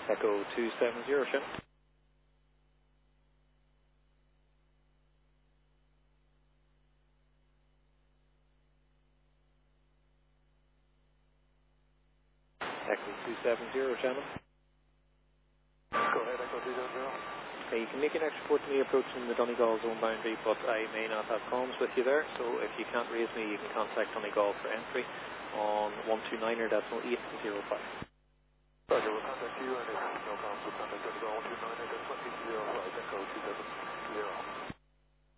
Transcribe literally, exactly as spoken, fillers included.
Echo two seven zero, Shannon. Echo two seven zero, Shannon. Go ahead, Echo two seven zero. Okay, you can make an extra report to me approaching the Donegal zone boundary, but I may not have comms with you there, so if you can't raise me, you can contact Donegal for entry on one two nine er decimal eight zero five. Roger, we'll contact you, and if no comms, we'll contact Donegal one two nine er decimal eight zero five, Echo two seven zero.